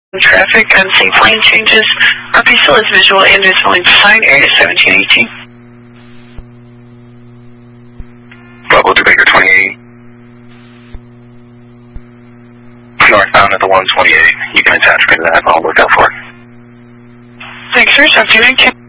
traffic, unsafe lane changes. RP still has visual and is willing to sign area 1718. Bravo to Baker 28. Northbound at the 128. You can attach me to that. I'll look out for it. Thanks, sir. 1719.